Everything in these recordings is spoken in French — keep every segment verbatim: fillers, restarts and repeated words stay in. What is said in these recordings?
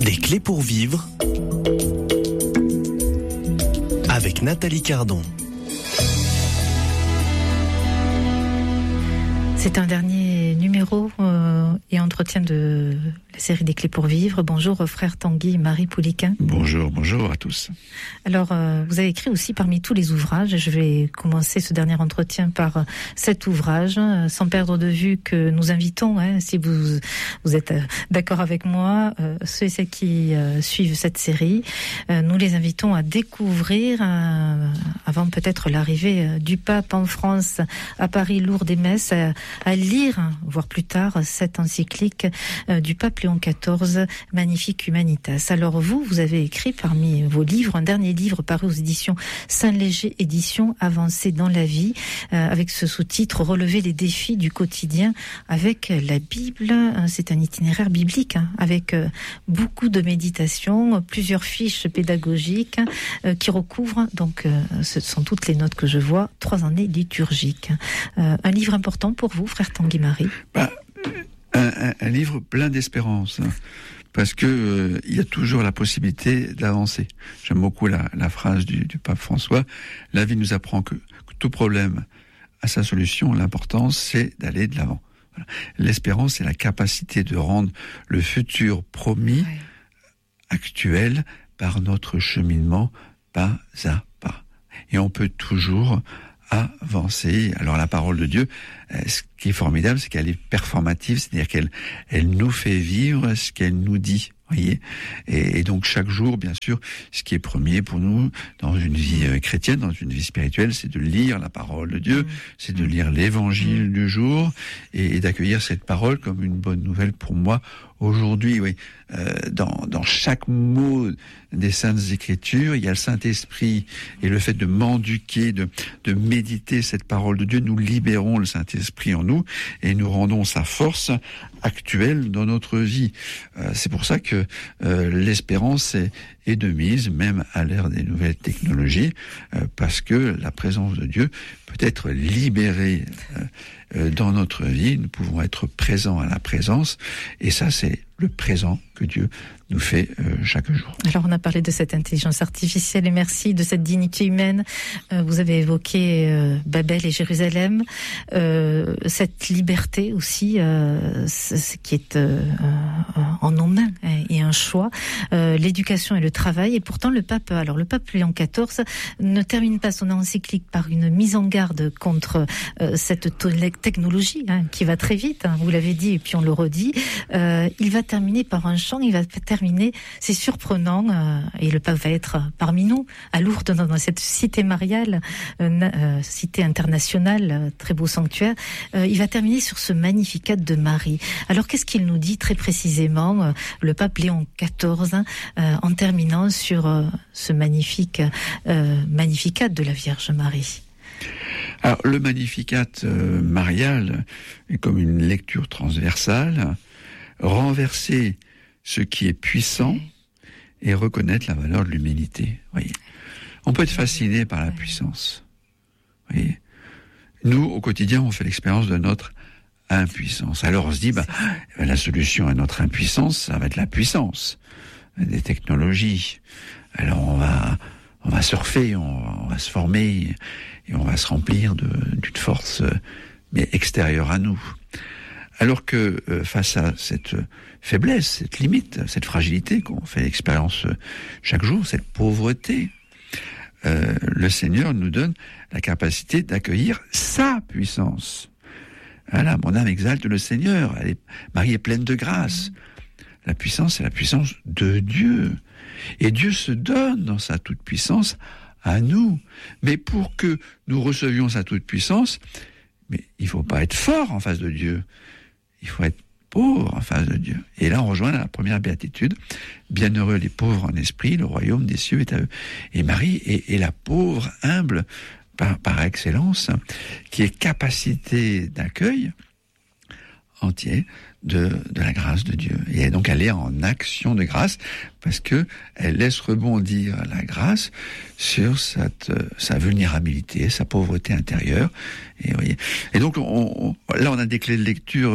Des clés pour vivre avec Nathalie Cardon. C'est un dernier numéro euh, et entretien de la série des clés pour vivre. Bonjour frère Tanguy et Marie Pouliquin. Bonjour, bonjour à tous. Alors euh, vous avez écrit aussi parmi tous les ouvrages, je vais commencer ce dernier entretien par euh, cet ouvrage, euh, sans perdre de vue que nous invitons, hein, si vous, vous êtes euh, d'accord avec moi, euh, ceux et celles qui euh, suivent cette série, euh, nous les invitons à découvrir, euh, avant peut-être l'arrivée euh, du pape en France, à Paris, Lourdes et Metz, à, à lire, voire plus tard, cette encyclique euh, du pape Léon quatorze, Magnificat Humanitas. Alors vous, vous avez écrit parmi vos livres, un dernier livre paru aux éditions Saint-Léger Éditions, Avancer dans la vie, euh, avec ce sous-titre, Relever les défis du quotidien avec la Bible. C'est un itinéraire biblique, hein, avec euh, beaucoup de méditation, plusieurs fiches pédagogiques euh, qui recouvrent, donc euh, ce sont toutes les notes que je vois, trois années liturgiques. Euh, un livre important pour vous, frère Tanguy Marie? Bah, un, un, un livre plein d'espérance, hein, parce que euh, il y a toujours la possibilité d'avancer. J'aime beaucoup la, la phrase du, du pape François. La vie nous apprend que, que tout problème a sa solution. L'important, c'est d'aller de l'avant. Voilà. L'espérance, c'est la capacité de rendre le futur promis ouais. actuel par notre cheminement pas à pas. Et on peut toujours avancer. Alors la parole de Dieu, ce qui est formidable, c'est qu'elle est performative, c'est-à-dire qu'elle elle nous fait vivre ce qu'elle nous dit. Voyez, et, et donc chaque jour, bien sûr, ce qui est premier pour nous dans une vie euh, chrétienne, dans une vie spirituelle, c'est de lire la parole de Dieu, c'est de lire l'évangile du jour et, et d'accueillir cette parole comme une bonne nouvelle pour moi aujourd'hui. Oui, euh, dans, dans chaque mot des Saintes Écritures, il y a le Saint-Esprit et le fait de m'enduquer, de, de méditer cette parole de Dieu, nous libérons le Saint-Esprit en nous et nous rendons sa force actuelle dans notre vie. Euh, c'est pour ça que euh, l'espérance est, est de mise, même à l'ère des nouvelles technologies, euh, parce que la présence de Dieu peut être libérée euh, euh, dans notre vie. Nous pouvons être présents à la présence, et ça, c'est le présent que Dieu nous fait euh, chaque jour. Alors on a parlé de cette intelligence artificielle et merci de cette dignité humaine. Euh, vous avez évoqué euh, Babel et Jérusalem, euh, cette liberté aussi, euh, ce qui est euh, en nos mains hein, et un choix, euh, l'éducation et le travail. Et pourtant le pape, alors le pape Léon quatorze ne termine pas son encyclique par une mise en garde contre euh, cette technologie hein, qui va très vite. Hein, vous l'avez dit et puis on le redit. Euh, il va terminer par un chant. Il va terminer, c'est surprenant, euh, et le pape va être parmi nous, à Lourdes, dans, dans cette cité mariale, euh, euh, cité internationale, euh, très beau sanctuaire. Euh, il va terminer sur ce Magnificat de Marie. Alors, qu'est-ce qu'il nous dit très précisément, euh, le pape Léon quatorze, hein, euh, en terminant sur euh, ce magnifique euh, Magnificat de la Vierge Marie? Alors, le Magnificat euh, marial est comme une lecture transversale, renverser ce qui est puissant et reconnaître la valeur de l'humilité. Voyez, on peut être fasciné par la puissance. Voyez, nous au quotidien, on fait l'expérience de notre impuissance. Alors on se dit, bah, la solution à notre impuissance, ça va être la puissance des technologies. Alors on va, on va surfer, on, on va se former et on va se remplir de, d'une force mais extérieure à nous. Alors que euh, face à cette faiblesse, cette limite, cette fragilité qu'on fait l'expérience chaque jour, cette pauvreté, euh, le Seigneur nous donne la capacité d'accueillir sa puissance. Voilà, mon âme exalte le Seigneur, elle est, Marie est pleine de grâce. La puissance, c'est la puissance de Dieu. Et Dieu se donne dans sa toute-puissance à nous. Mais pour que nous recevions sa toute-puissance, mais il ne faut pas être fort en face de Dieu. Il faut être pauvre en face de Dieu. Et là, on rejoint la première béatitude. Bienheureux les pauvres en esprit, le royaume des cieux est à eux. Et Marie est, est la pauvre, humble, par, par excellence, qui est capacité d'accueil entier de, de la grâce de Dieu. Et donc, elle est en action de grâce, parce que elle laisse rebondir la grâce sur cette, sa vulnérabilité, sa pauvreté intérieure. Et, voyez. Et donc, on, on, là, on a des clés de lecture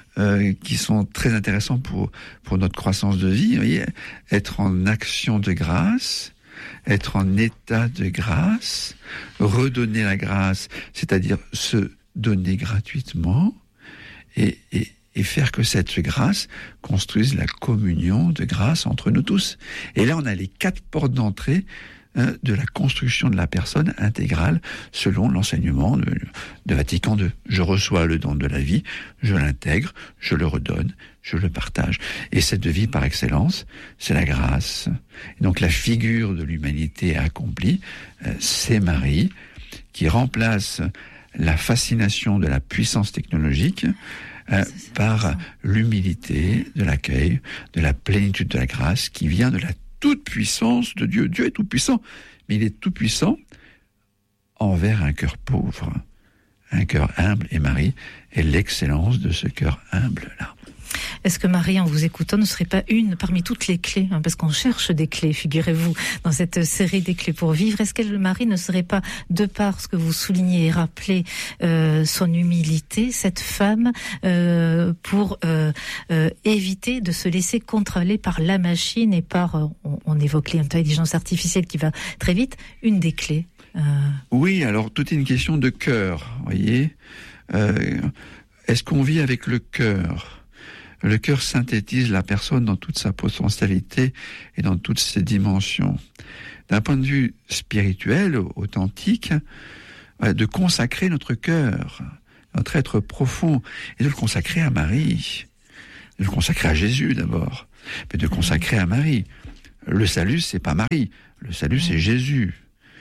euh, qui sont très intéressants pour, pour notre croissance de vie. Vous voyez, être en action de grâce, être en état de grâce, redonner la grâce, c'est-à-dire se donner gratuitement et, et, et faire que cette grâce construise la communion de grâce entre nous tous. Et là, on a les quatre portes d'entrée hein, de la construction de la personne intégrale selon l'enseignement de, de Vatican deux. Je reçois le don de la vie, je l'intègre, je le redonne, je le partage. Et cette vie par excellence, c'est la grâce. Et donc la figure de l'humanité accomplie, euh, c'est Marie, qui remplace la fascination de la puissance technologique euh, par l'humilité de l'accueil, de la plénitude de la grâce qui vient de la toute-puissance de Dieu. Dieu est tout-puissant, mais il est tout-puissant envers un cœur pauvre, un cœur humble, et Marie est l'excellence de ce cœur humble-là. Est-ce que Marie, en vous écoutant, ne serait pas une parmi toutes les clés, hein, parce qu'on cherche des clés, figurez-vous, dans cette série des clés pour vivre. Est-ce que Marie ne serait pas, de par ce que vous soulignez et rappelez, euh, son humilité, cette femme, euh, pour euh, euh, éviter de se laisser contrôler par la machine et par, euh, on, on évoque l'intelligence artificielle qui va très vite, une des clés euh... Oui, alors tout est une question de cœur, voyez. Euh, est-ce qu'on vit avec le cœur ? Le cœur synthétise la personne dans toute sa potentialité et dans toutes ses dimensions. D'un point de vue spirituel, authentique, de consacrer notre cœur, notre être profond, et de le consacrer à Marie. De le consacrer à Jésus d'abord, mais de le consacrer à Marie. Le salut, c'est pas Marie. Le salut, c'est Jésus.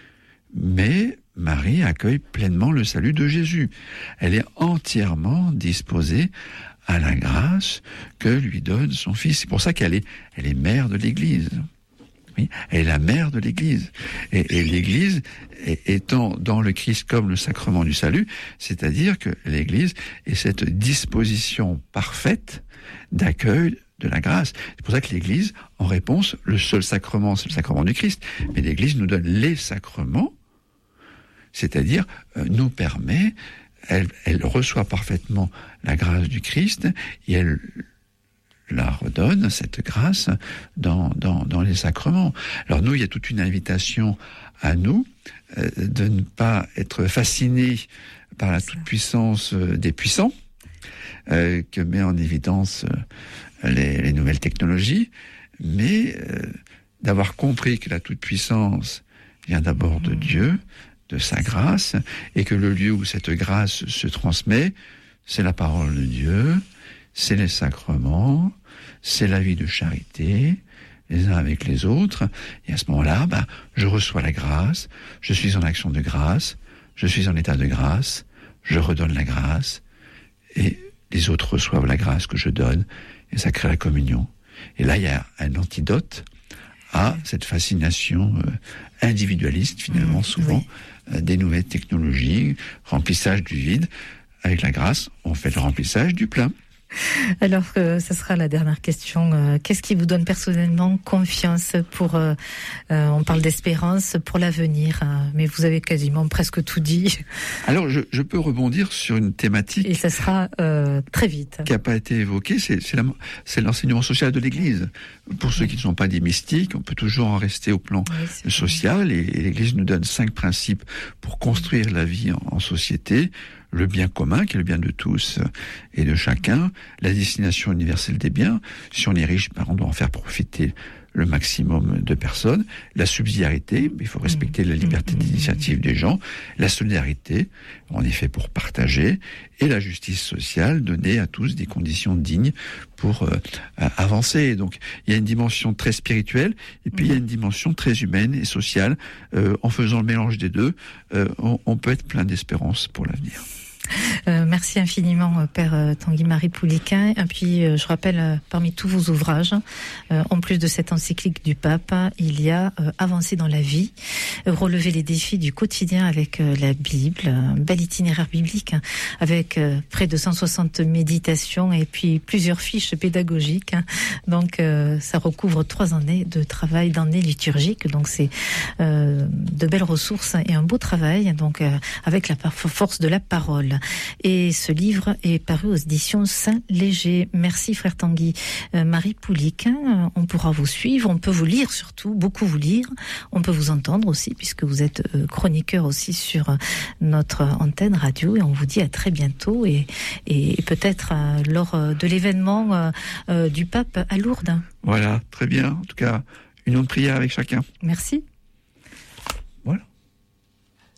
Mais Marie accueille pleinement le salut de Jésus. Elle est entièrement disposée à la grâce que lui donne son Fils. C'est pour ça qu'elle est, elle est mère de l'Église. Oui, elle est la mère de l'Église. Et, et l'Église étant dans le Christ comme le sacrement du salut, c'est-à-dire que l'Église est cette disposition parfaite d'accueil de la grâce. C'est pour ça que l'Église, en réponse, le seul sacrement, c'est le sacrement du Christ. Mais l'Église nous donne les sacrements, c'est-à-dire euh, nous permet, elle, elle reçoit parfaitement la grâce du Christ et elle la redonne, cette grâce, dans, dans, dans les sacrements. Alors nous, il y a toute une invitation à nous euh, de ne pas être fascinés par la toute-puissance euh, des puissants, euh, que met en évidence euh, les, les nouvelles technologies, mais euh, d'avoir compris que la toute-puissance vient d'abord de Dieu, de sa grâce, et que le lieu où cette grâce se transmet, c'est la parole de Dieu, c'est les sacrements, c'est la vie de charité, les uns avec les autres, et à ce moment-là, bah, je reçois la grâce, je suis en action de grâce, je suis en état de grâce, je redonne la grâce, et les autres reçoivent la grâce que je donne, et ça crée la communion. Et là, il y a un antidote à cette fascination euh, individualiste, finalement, mmh, souvent, oui. euh, des nouvelles technologies, remplissage du vide. Avec la grâce, on fait le remplissage du plein. Alors, euh, ce sera la dernière question. Euh, qu'est-ce qui vous donne personnellement confiance pour, euh, euh, on parle d'espérance pour l'avenir, hein, mais vous avez quasiment presque tout dit. Alors, je, je peux rebondir sur une thématique. Et ça sera euh, très vite. Qui n'a pas été évoquée, c'est, c'est, la, c'est l'enseignement social de l'Église. Pour ceux qui ne sont pas des mystiques, on peut toujours en rester au plan oui, social, et, et l'Église nous donne cinq principes pour construire la vie en, en société. Le bien commun, qui est le bien de tous et de chacun, la destination universelle des biens. Si on est riche, ben on doit en faire profiter le maximum de personnes. La subsidiarité, il faut respecter la liberté d'initiative des gens. La solidarité, on est fait pour partager. Et la justice sociale, donner à tous des conditions dignes pour euh, avancer. Donc, il y a une dimension très spirituelle, et puis il y a une dimension très humaine et sociale. Euh, en faisant le mélange des deux, euh, on, on peut être plein d'espérance pour l'avenir. Euh, merci infiniment, Père euh, Tanguy-Marie Pouliquen. Et puis, euh, je rappelle, euh, parmi tous vos ouvrages, euh, en plus de cette encyclique du pape, il y a euh, Avancer dans la vie, euh, relever les défis du quotidien avec euh, la Bible, un bel itinéraire biblique, hein, avec euh, près de cent soixante méditations et puis plusieurs fiches pédagogiques. Hein. Donc, euh, ça recouvre trois années de travail d'année liturgique. Donc, c'est euh, de belles ressources et un beau travail, donc euh, avec la force de la parole. Voilà. Et ce livre est paru aux éditions Saint-Léger. Merci frère Tanguy. Euh, Marie Poulic, hein, on pourra vous suivre, on peut vous lire surtout, beaucoup vous lire. On peut vous entendre aussi puisque vous êtes euh, chroniqueur aussi sur euh, notre antenne radio et on vous dit à très bientôt et, et, et peut-être euh, lors euh, de l'événement euh, euh, du pape à Lourdes. Voilà, très bien. En tout cas, une onde de prière avec chacun. Merci.